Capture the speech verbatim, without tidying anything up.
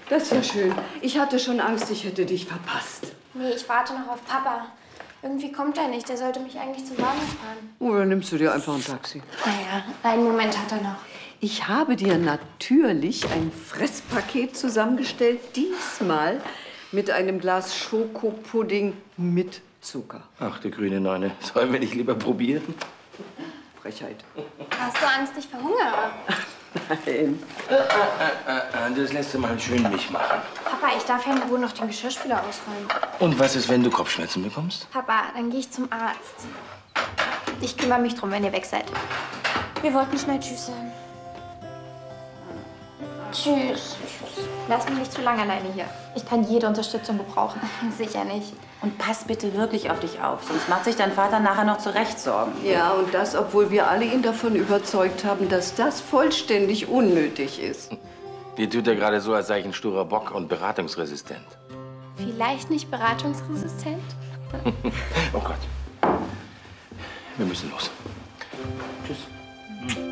Das ist ja schön. Ich hatte schon Angst, ich hätte dich verpasst. Nee, ich warte noch auf Papa. Irgendwie kommt er nicht. Der sollte mich eigentlich zum Bahnhof fahren. Oh, dann nimmst du dir einfach ein Taxi. Naja, einen Moment hat er noch. Ich habe dir natürlich ein Fresspaket zusammengestellt. Diesmal mit einem Glas Schokopudding mit Zucker. Ach, du grüne Neune. Sollen wir nicht lieber probieren? Frechheit. Hast du Angst, ich verhungere? Nein. Äh, äh, äh, das lässt du mal schön mich machen. Papa, ich darf ja wohl noch den Geschirrspüler ausräumen. Und was ist, wenn du Kopfschmerzen bekommst? Papa, dann gehe ich zum Arzt. Ich kümmere mich drum, wenn ihr weg seid. Wir wollten schnell Tschüss sagen. Tschüss. Lass mich nicht zu lange alleine hier. Ich kann jede Unterstützung gebrauchen. Sicher nicht. Und pass bitte wirklich auf dich auf, sonst macht sich dein Vater nachher noch zurecht Sorgen. Ja, und das, obwohl wir alle ihn davon überzeugt haben, dass das vollständig unnötig ist. Die tut er gerade so, als sei ich ein sturer Bock und beratungsresistent. Vielleicht nicht beratungsresistent? Oh Gott. Wir müssen los. Tschüss.